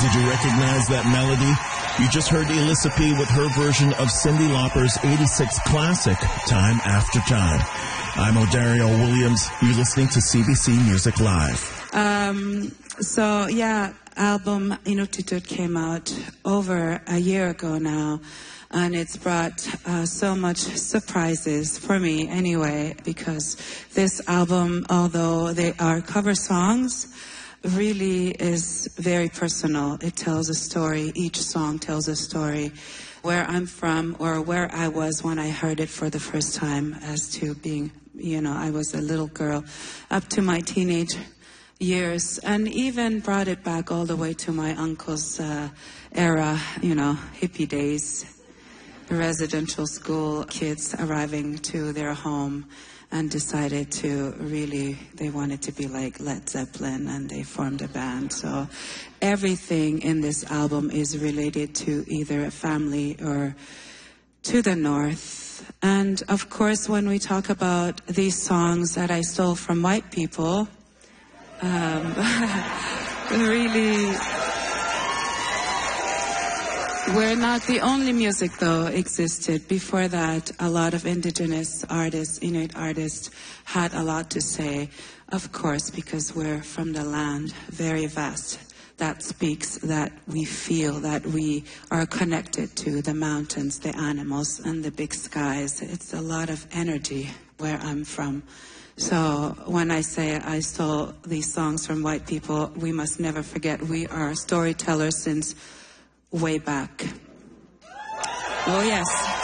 Did you recognize that melody? You just heard Elissa P with her version of Cyndi Lauper's 86 classic, Time After Time. I'm O'Dario Williams. You're listening to CBC Music Live. Album Inuktitut came out over a year ago now, and it's brought so much surprises for me anyway, because this album, although they are cover songs, really is very personal. It tells a story. Each song tells a story. Where I'm from, or where I was when I heard it for the first time, as to being, I was a little girl up to my teenage years, and even brought it back all the way to my uncle's era, hippie days, residential school kids arriving to their home and decided to they wanted to be like Led Zeppelin, and they formed a band. So everything in this album is related to either a family or to the North. And of course, when we talk about these songs that I stole from white people, really, we're not the only music, though, existed. Before that, a lot of indigenous artists, Inuit artists, had a lot to say, of course, because we're from the land, very vast. That speaks that we feel that we are connected to the mountains, the animals, and the big skies. It's a lot of energy where I'm from. So when I say I stole these songs from white people, we must never forget we are storytellers since way back. Oh, yes.